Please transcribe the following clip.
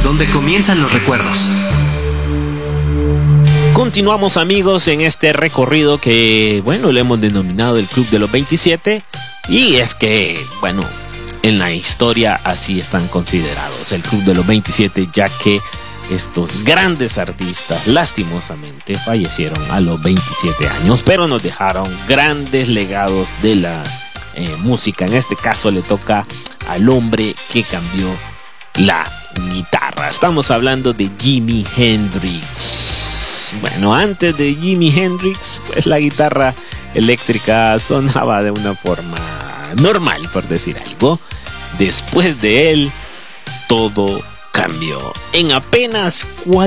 donde comienzan los recuerdos. Continuamos, amigos, en este recorrido que, bueno, le hemos denominado el Club de los 27. Y es que, bueno, en la historia así están considerados el Club de los 27, ya que estos grandes artistas lastimosamente fallecieron a los 27 años, pero nos dejaron grandes legados de la música. En este caso le toca al hombre que cambió la guitarra. Estamos hablando de Jimi Hendrix. Bueno, antes de Jimi Hendrix, pues la guitarra eléctrica sonaba de una forma normal, por decir algo. Después de él, todo cambió. En apenas